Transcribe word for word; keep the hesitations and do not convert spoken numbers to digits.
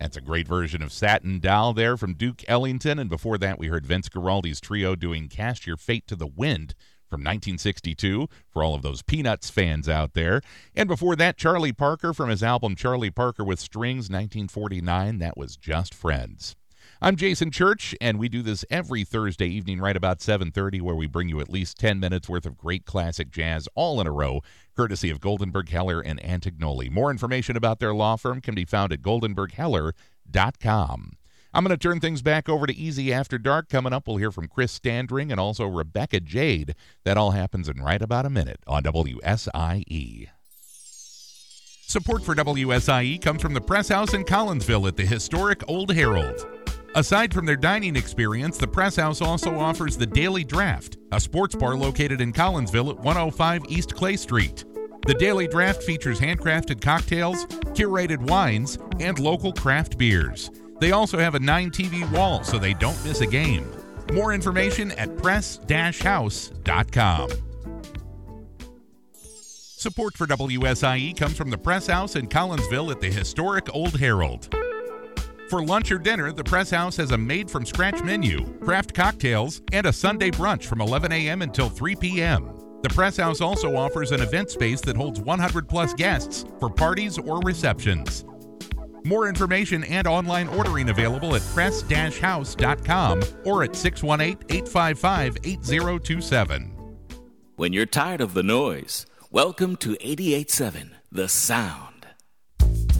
That's a great version of Satin Doll there from Duke Ellington. And before that, we heard Vince Guaraldi's trio doing Cast Your Fate to the Wind from nineteen sixty-two for all of those Peanuts fans out there. And before that, Charlie Parker from his album Charlie Parker with Strings, nineteen forty-nine. That was Just Friends. I'm Jason Church, and we do this every Thursday evening right about seven thirty, where we bring you at least ten minutes worth of great classic jazz all in a row, courtesy of Goldenberg Heller and Antignoli. More information about their law firm can be found at goldenberg heller dot com. I'm going to turn things back over to Easy After Dark. Coming up, we'll hear from Chris Standring and also Rebecca Jade. That all happens in right about a minute on W S I E. Support for W S I E comes from the Press House in Collinsville at the historic Old Herald. Aside from their dining experience, the Press House also offers the Daily Draft, a sports bar located in Collinsville at one oh five East Clay Street. The Daily Draft features handcrafted cocktails, curated wines, and local craft beers. They also have a nine T V wall so they don't miss a game. More information at press dash house dot com. Support for W S I E comes from the Press House in Collinsville at the historic Old Herald. For lunch or dinner, the Press House has a made-from-scratch menu, craft cocktails, and a Sunday brunch from eleven a.m. until three p.m. The Press House also offers an event space that holds one hundred plus guests for parties or receptions. More information and online ordering available at press dash house dot com or at six one eight, eight five five, eight zero two seven. When you're tired of the noise, welcome to eighty-eight point seven, The Sound.